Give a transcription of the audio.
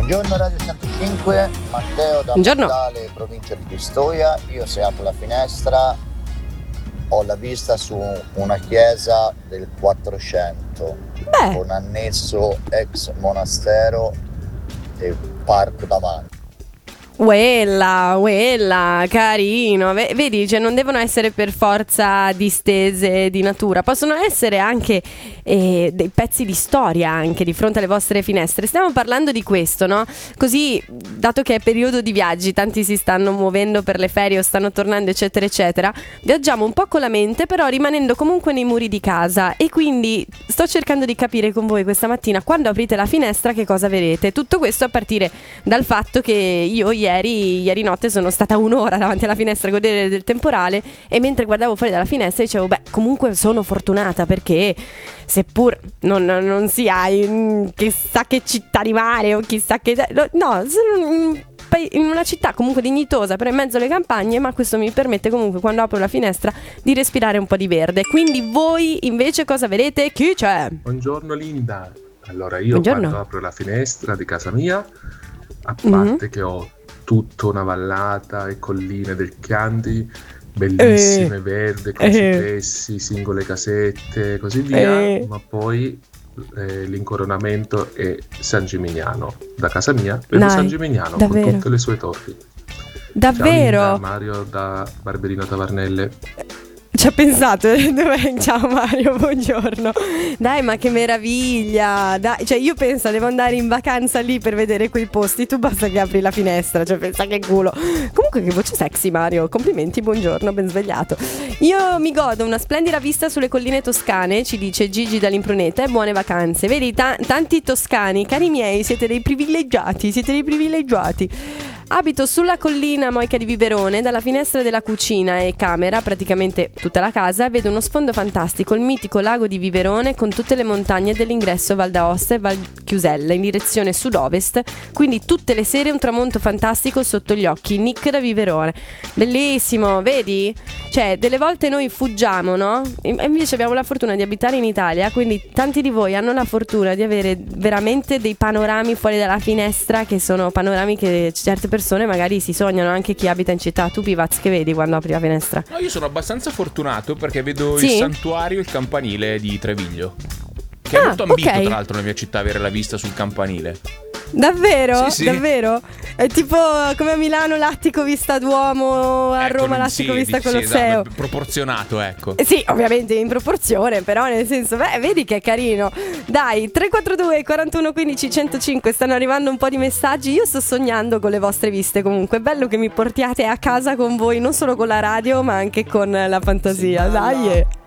Buongiorno Radio 105, Matteo da Buongiorno. Montale, provincia di Pistoia. Io se apro la finestra ho la vista su una chiesa del 400 con annesso ex monastero e parco davanti. Quella, carino. Vedi, cioè non devono essere per forza distese di natura, possono essere anche dei pezzi di storia anche di fronte alle vostre finestre. Stiamo parlando di questo, no? Così, dato che è periodo di viaggi, tanti si stanno muovendo per le ferie o stanno tornando, eccetera, eccetera, viaggiamo un po' con la mente, però rimanendo comunque nei muri di casa. E quindi sto cercando di capire con voi questa mattina, quando aprite la finestra, che cosa vedete. Tutto questo a partire dal fatto che io ieri notte sono stata un'ora davanti alla finestra a godere del temporale, e mentre guardavo fuori dalla finestra dicevo, comunque sono fortunata, perché seppur non sia in chissà che città di mare o chissà che... No, sono in una città comunque dignitosa, però in mezzo alle campagne, ma questo mi permette comunque, quando apro la finestra, di respirare un po' di verde. Quindi voi invece cosa vedete? Chi c'è? Buongiorno Linda. Allora io quando apro la finestra di casa mia, a parte che ho tutta una vallata e colline del Chianti bellissime, verde, con cipressi, singole casette e così via, ma poi l'incoronamento è San Gimignano. Da casa mia vedo San Gimignano con tutte le sue torri. Davvero? Ciao Linda, Mario da Barberino Tavernelle. Ci ha pensato. Ciao Mario, buongiorno. Dai, ma che meraviglia. Dai, cioè io penso, devo andare in vacanza lì per vedere quei posti. Tu basta che apri la finestra, cioè pensa che culo. Comunque che voce sexy, Mario. Complimenti, buongiorno, ben svegliato. Io mi godo una splendida vista sulle colline toscane, ci dice Gigi dall'Impruneta, e buone vacanze. Vedi, tanti toscani, cari miei, siete dei privilegiati. Abito sulla collina Moica di Viverone. Dalla finestra della cucina e camera, praticamente tutta la casa, vedo uno sfondo fantastico, il mitico lago di Viverone con tutte le montagne dell'ingresso Val d'Aosta e Val Chiusella in direzione sud-ovest. Quindi tutte le sere un tramonto fantastico sotto gli occhi. Nick da Viverone. Bellissimo, vedi? Cioè, delle volte noi fuggiamo, no? E invece abbiamo la fortuna di abitare in Italia, quindi tanti di voi hanno la fortuna di avere veramente dei panorami fuori dalla finestra, che sono panorami che certe persone magari si sognano, anche chi abita in città. Tu Pivaz, che vedi quando apri la finestra? No, io sono abbastanza fortunato perché vedo il santuario, il campanile di Treviglio, che è molto ambito tra l'altro nella mia città, avere la vista sul campanile. Davvero? Sì. Davvero? È tipo come a Milano l'attico vista Duomo, a Roma l'attico vista Colosseo. Esatto, proporzionato, ecco. Sì, ovviamente in proporzione, però nel senso, vedi che è carino. Dai, 342 41 15 105, stanno arrivando un po' di messaggi. Io sto sognando con le vostre viste. Comunque è bello che mi portiate a casa con voi, non solo con la radio ma anche con la fantasia. Dai.